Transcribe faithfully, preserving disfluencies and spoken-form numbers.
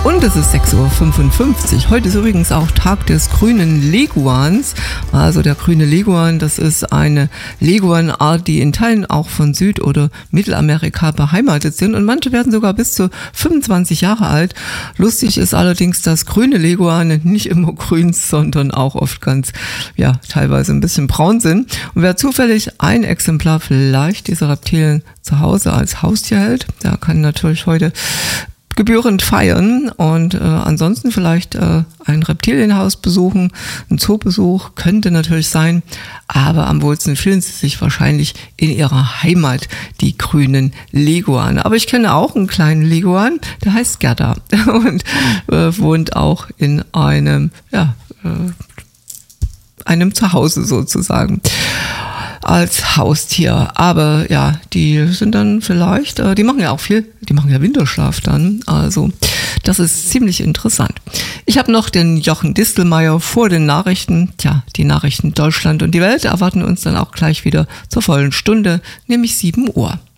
Und es ist sechs Uhr fünfundfünfzig. Heute ist übrigens auch Tag des grünen Leguans. Also der grüne Leguan, das ist eine Leguanart, die in Teilen auch von Süd- oder Mittelamerika beheimatet sind. Und manche werden sogar bis zu fünfundzwanzig Jahre alt. Lustig ist allerdings, dass grüne Leguane nicht immer grün, sondern auch oft ganz, ja, teilweise ein bisschen braun sind. Und wer zufällig ein Exemplar vielleicht dieser Reptilien zu Hause als Haustier hält, der kann natürlich heute gebührend feiern und äh, ansonsten vielleicht äh, ein Reptilienhaus besuchen. Ein Zoobesuch könnte natürlich sein, aber am wohlsten fühlen sie sich wahrscheinlich in ihrer Heimat, die grünen Leguane. Aber ich kenne auch einen kleinen Leguan, der heißt Gerda und äh, wohnt auch in einem, ja, äh, einem Zuhause sozusagen als Haustier. Aber ja, die sind dann vielleicht, äh, die machen ja auch viel, die machen ja Winterschlaf dann. Also das ist ziemlich interessant. Ich habe noch den Jochen Distelmeier vor den Nachrichten. Tja, die Nachrichten Deutschland und die Welt erwarten uns dann auch gleich wieder zur vollen Stunde, nämlich sieben Uhr.